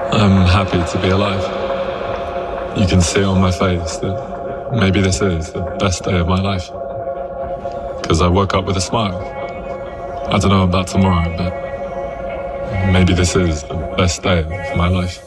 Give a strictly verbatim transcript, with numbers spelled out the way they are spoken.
I'm happy to be alive. You can see on my face that maybe this is the best day of my life. Because I woke up with a smile. I don't know about tomorrow, but maybe this is the best day of my life.